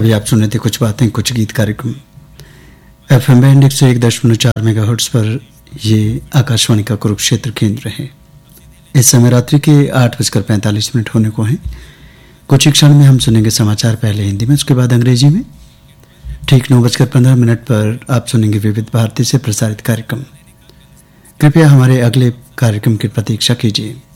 अभी आप सुन रहे थे कुछ बातें कुछ गीत कार्यक्रम एफएम बैंड 101.4 मेगाहर्ट्ज पर। ये आकाशवाणी का कुरुक्षेत्र केंद्र है। इस समय रात्रि के 8:45 होने को हैं। कुछ ही क्षण में हम सुनेंगे समाचार, पहले हिंदी में, उसके बाद अंग्रेजी में। ठीक 9:15 पर आप सुनेंगे विविध भारती से प्रसारित कार्यक्रम। कृपया हमारे अगले कार्यक्रम की प्रतीक्षा कीजिए।